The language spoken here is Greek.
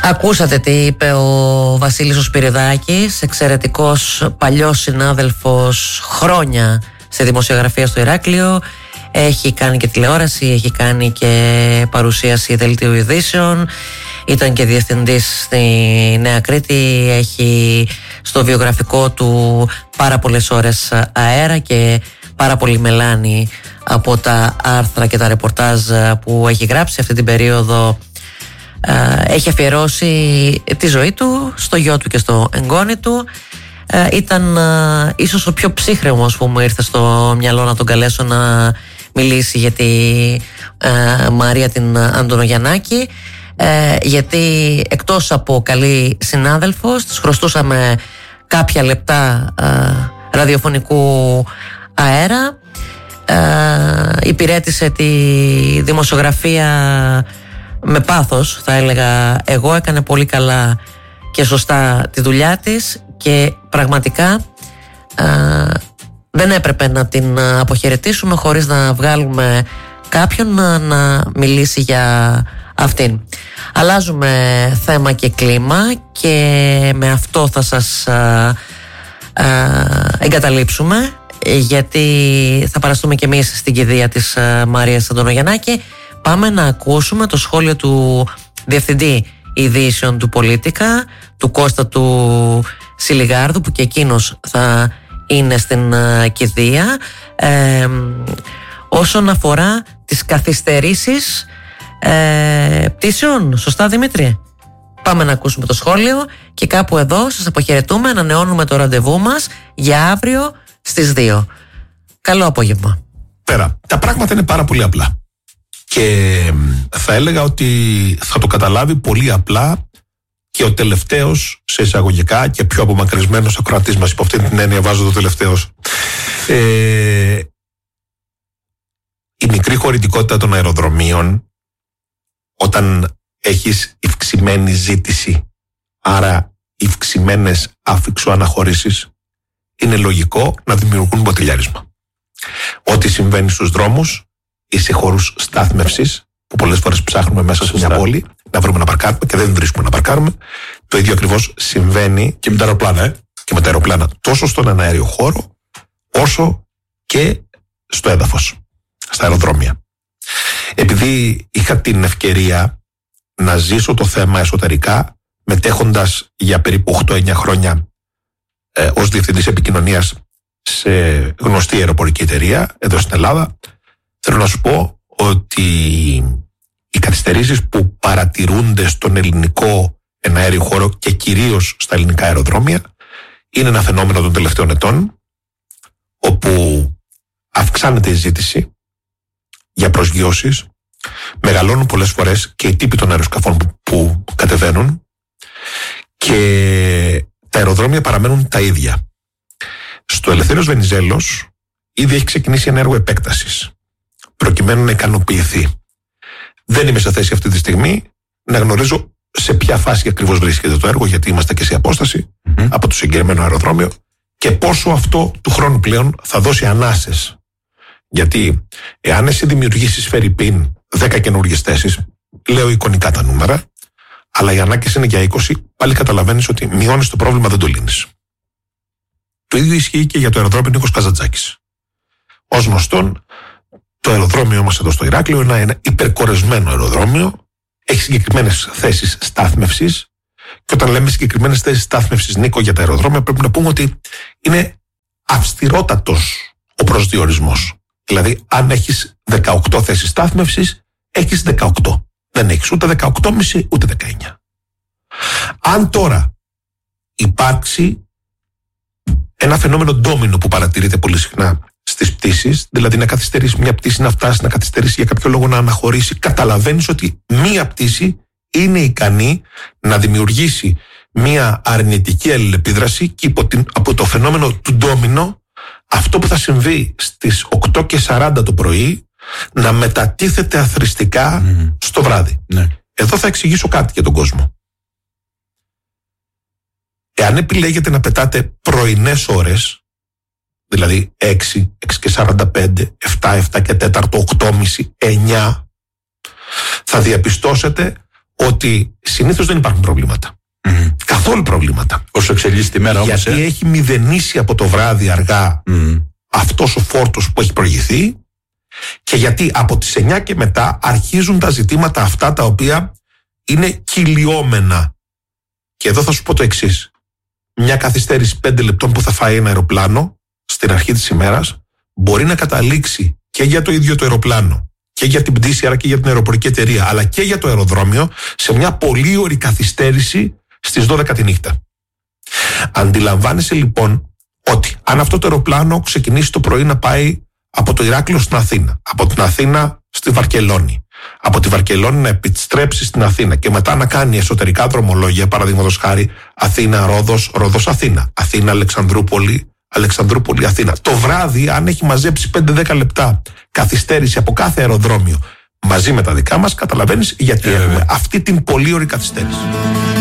Ακούσατε τι είπε ο Βασίλης ο Σπυριδάκης, εξαιρετικός παλιός συνάδελφος, χρόνια σε δημοσιογραφία στο Ηράκλειο. Έχει κάνει και τηλεόραση, έχει κάνει και παρουσίαση δελτίου ειδήσεων, ήταν και διευθυντής στη Νέα Κρήτη, έχει στο βιογραφικό του πάρα πολλές ώρες αέρα και πάρα πολύ μελάνη από τα άρθρα και τα ρεπορτάζ που έχει γράψει αυτή την περίοδο. Έχει αφιερώσει τη ζωή του στο γιο του και στο εγγόνι του. Ήταν ίσως ο πιο ψύχρεμος που μου ήρθε στο μυαλό να τον καλέσω να μιλήσει για τη Μαρία την Αντωνογιαννάκη, γιατί εκτός από καλή συνάδελφος της χρωστούσαμε κάποια λεπτά ραδιοφωνικού αέρα. Υπηρέτησε τη δημοσιογραφία με πάθος, θα έλεγα εγώ. Έκανε πολύ καλά και σωστά τη δουλειά της και πραγματικά δεν έπρεπε να την αποχαιρετήσουμε χωρίς να βγάλουμε κάποιον να μιλήσει για αυτήν. Αλλάζουμε θέμα και κλίμα και με αυτό θα σας εγκαταλείψουμε, γιατί θα παραστούμε κι εμείς στην κηδεία της Μαρίας Αντωνογιαννάκη. Πάμε να ακούσουμε το σχόλιο του Διευθυντή Ειδήσεων του Πολίτικα, του Κώστα του Σιλιγάρδου, που και εκείνος θα είναι στην κηδεία, όσον αφορά τις καθυστερήσεις πτήσεων. Σωστά, Δημήτρη? Πάμε να ακούσουμε το σχόλιο και κάπου εδώ σας αποχαιρετούμε. Ανανεώνουμε το ραντεβού μας για αύριο στις 2. Καλό απόγευμα. Πέρα. Τα πράγματα είναι πάρα πολύ απλά. Και θα έλεγα ότι θα το καταλάβει πολύ απλά και ο τελευταίος, σε εισαγωγικά, και πιο απομακρυσμένος ακροατής μας, υπό αυτή την έννοια βάζω το τελευταίος. Η μικρή χωρητικότητα των αεροδρομίων, όταν έχεις ευξημένη ζήτηση, άρα ευξημένες αφιξοαναχωρήσεις, είναι λογικό να δημιουργούν μποτιλιάρισμα. Ό,τι συμβαίνει στους δρόμους ή σε χώρους στάθμευσης, που πολλές φορές ψάχνουμε μέσα σε μια πόλη να βρούμε να παρκάρουμε και δεν βρίσκουμε να παρκάρουμε, το ίδιο ακριβώς συμβαίνει και με τα αεροπλάνα. Και με τα αεροπλάνα, τόσο στον αέριο χώρο, όσο και στο έδαφος, στα αεροδρόμια. Επειδή είχα την ευκαιρία να ζήσω το θέμα εσωτερικά, μετέχοντας για περίπου 8-9 χρόνια ως διευθυντής επικοινωνίας σε γνωστή αεροπορική εταιρεία εδώ στην Ελλάδα, θέλω να σου πω ότι οι καθυστερήσεις που παρατηρούνται στον ελληνικό εναέριο χώρο και κυρίως στα ελληνικά αεροδρόμια είναι ένα φαινόμενο των τελευταίων ετών, όπου αυξάνεται η ζήτηση για προσγειώσεις, μεγαλώνουν πολλές φορές και οι τύποι των αεροσκαφών που κατεβαίνουν και τα αεροδρόμια παραμένουν τα ίδια. Στο Ελευθέριος Βενιζέλος ήδη έχει ξεκινήσει ένα έργο επέκτασης προκειμένου να ικανοποιηθεί. Δεν είμαι σε θέση αυτή τη στιγμή να γνωρίζω σε ποια φάση ακριβώς βρίσκεται το έργο, γιατί είμαστε και σε απόσταση από το συγκεκριμένο αεροδρόμιο, και πόσο αυτό του χρόνου πλέον θα δώσει ανάσες. Γιατί εάν εσύ δημιουργήσεις φερρυπίν 10 καινούργιες θέσεις, λέω εικονικά τα νούμερα, αλλά οι ανάγκες είναι για 20, πάλι καταλαβαίνεις ότι μειώνεις το πρόβλημα, δεν το λύνεις. Το ίδιο ισχύει και για το αεροδρόμιο Νίκος Καζαντζάκης. Ως γνωστόν, το αεροδρόμιο μας εδώ στο Ηράκλειο είναι ένα υπερκορεσμένο αεροδρόμιο, έχει συγκεκριμένες θέσεις στάθμευσης, και όταν λέμε συγκεκριμένες θέσεις στάθμευσης, Νίκο, για τα αεροδρόμια, πρέπει να πούμε ότι είναι αυστηρότατος ο προσδιορισμός. Δηλαδή, αν έχεις 18 θέσεις στάθμευσης, έχεις 18. Δεν έχεις ούτε 18,5 ούτε 19. Αν τώρα υπάρξει ένα φαινόμενο ντόμινο που παρατηρείται πολύ συχνά στις πτήσεις, δηλαδή να καθυστερήσει μια πτήση, να φτάσει, να καθυστερήσει για κάποιο λόγο, να αναχωρήσει, καταλαβαίνεις ότι μια πτήση είναι ικανή να δημιουργήσει μια αρνητική αλληλεπίδραση και από το φαινόμενο του ντόμινο, αυτό που θα συμβεί στις 8:40 το πρωί να μετατίθεται αθροιστικά στο βράδυ. Ναι. Εδώ θα εξηγήσω κάτι για τον κόσμο. Εάν επιλέγετε να πετάτε πρωινές ώρες, δηλαδή 6, 6:45, 7, 7 και 4, 8,5, 9, θα διαπιστώσετε ότι συνήθως δεν υπάρχουν προβλήματα. Καθόλου προβλήματα. Όσο εξελίσσεται η μέρα όμως. Γιατί έχει μηδενίσει από το βράδυ αργά αυτός ο φόρτος που έχει προηγηθεί, και γιατί από τις 9 και μετά αρχίζουν τα ζητήματα αυτά τα οποία είναι κυλιόμενα. Και εδώ θα σου πω το εξής. Μια καθυστέρηση 5 λεπτών που θα φάει ένα αεροπλάνο στην αρχή της ημέρας μπορεί να καταλήξει και για το ίδιο το αεροπλάνο και για την πτήση, άρα και για την αεροπορική εταιρεία, αλλά και για το αεροδρόμιο, σε μια πολύ ωρη καθυστέρηση στις 12 τη νύχτα. Αντιλαμβάνεσαι λοιπόν ότι αν αυτό το αεροπλάνο ξεκινήσει το πρωί να πάει από το Ηράκλειο στην Αθήνα, από την Αθήνα στη Βαρκελόνη, από τη Βαρκελόνη να επιστρέψει στην Αθήνα και μετά να κάνει εσωτερικά δρομολόγια, παραδείγματος χάρη Αθήνα-Ρόδος, Ρόδος-Αθήνα, Αθήνα-Αλεξανδρούπολη, Αλεξανδρούπολη-Αθήνα. Το βράδυ, αν έχει μαζέψει 5-10 λεπτά καθυστέρηση από κάθε αεροδρόμιο μαζί με τα δικά μας, καταλαβαίνεις γιατί έχουμε αυτή την πολύ ωρη καθυστέρηση.